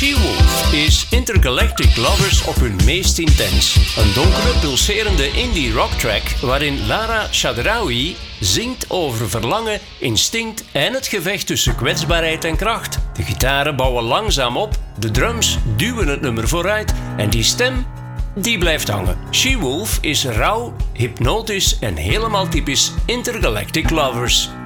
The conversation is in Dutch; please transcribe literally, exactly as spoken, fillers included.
She-Wolf is Intergalactic Lovers op hun meest intens. Een donkere, pulserende indie rocktrack waarin Lara Chadraoui zingt over verlangen, instinct en het gevecht tussen kwetsbaarheid en kracht. De gitaren bouwen langzaam op, de drums duwen het nummer vooruit en die stem, die blijft hangen. She-Wolf is rauw, hypnotisch en helemaal typisch Intergalactic Lovers.